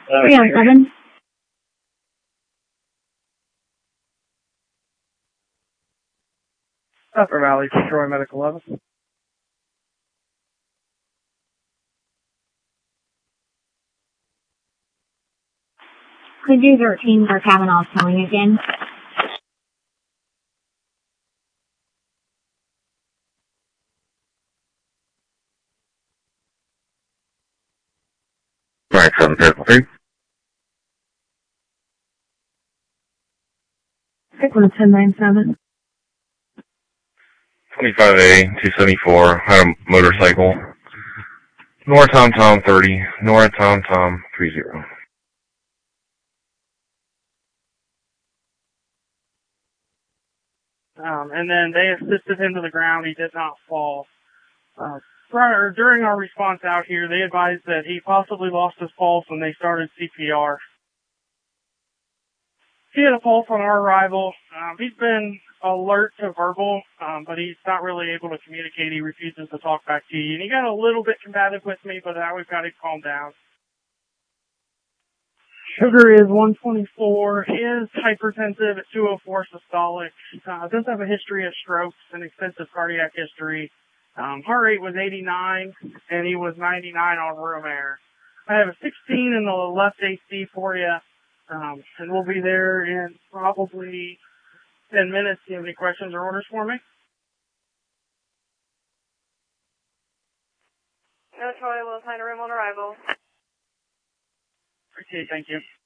307. Upper Valley, Troy Medical 11. Could do 13 for Kavanaugh's calling again. Right, 733. 1097. 25A, 274, had a motorcycle. Nora Tom Tom 30, Nora Tom Tom 30. And then they assisted him to the ground. He did not fall. During our response out here, they advised that he possibly lost his pulse when they started CPR. He had a pulse on our arrival. He's been alert to verbal, but he's not really able to communicate. He refuses to talk back to you. And he got a little bit combative with me, but now we've got him calmed down. Sugar is 124, is hypertensive at 204 systolic, does have a history of strokes and extensive cardiac history. Heart rate was 89, and he was 99 on room air. I have a 16 in the left AC for you, and we'll be there in probably 10 minutes. Do you have any questions or orders for me? No, Troy, we'll assign a room on arrival. Okay, thank you.